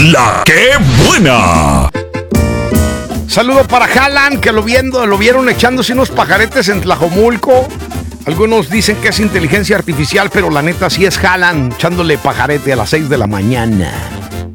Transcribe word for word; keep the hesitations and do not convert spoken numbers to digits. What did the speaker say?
La que buena. Saludo para Haaland, que lo, viendo, lo vieron echándose unos pajaretes en Tlajomulco. Algunos dicen que es inteligencia artificial, pero la neta sí es Haaland echándole pajarete a las seis de la mañana.